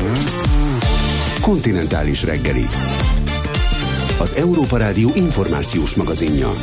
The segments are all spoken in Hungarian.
Kontinentális reggeli. Az Európa Rádió információs magazinja.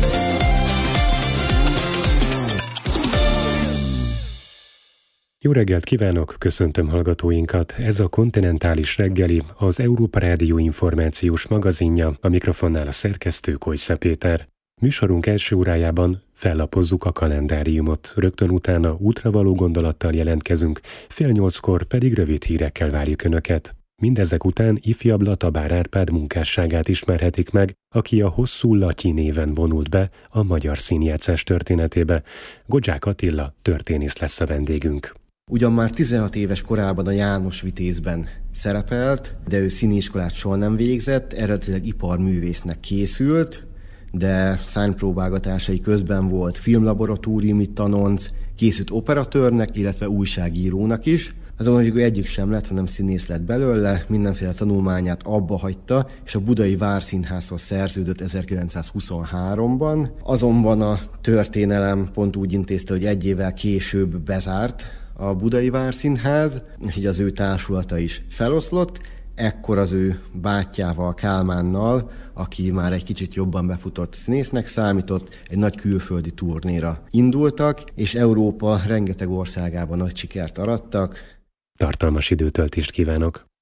Jó reggelt kívánok, köszöntöm hallgatóinkat. Ez a Kontinentális reggeli, az Európa Rádió információs magazinja, a mikrofonnál a szerkesztő Kojsza Péter. Műsorunk első órájában fellapozzuk a kalendáriumot, rögtön utána útravaló gondolattal jelentkezünk, 7:30-kor pedig rövid hírekkel várjuk Önöket. Mindezek után ifjabb Latabár Árpád munkásságát ismerhetik meg, aki a Hosszú Latyi néven vonult be a magyar színjátszás történetébe. Godzsák Attila történész lesz a vendégünk. Ugyan már 16 éves korában a János Vitézben szerepelt, de ő színiskolát soha nem végzett, eredetileg iparművésznek készült, de szárnypróbálgatásai közben volt filmlaboratóriumi tanonc, készült operatőrnek, illetve újságírónak is. Azonban, hogy ő egyik sem lett, hanem színész lett belőle, mindenféle tanulmányát abba hagyta, és a Budai Várszínházhoz szerződött 1923-ban. Azonban a történelem pont úgy intézte, hogy egy évvel később bezárt a Budai Várszínház, és így az ő társulata is feloszlott. Ekkor az ő bátyjával, Kálmánnal, aki már egy kicsit jobban befutott színésznek számított, egy nagy külföldi turnéra indultak, és Európa rengeteg országában nagy sikert arattak. Tartalmas időtöltést kívánok!